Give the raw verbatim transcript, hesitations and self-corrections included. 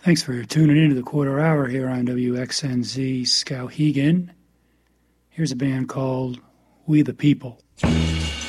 Thanks for tuning into the quarter hour here on W X N Z Skowhegan. Here's a band called We the People.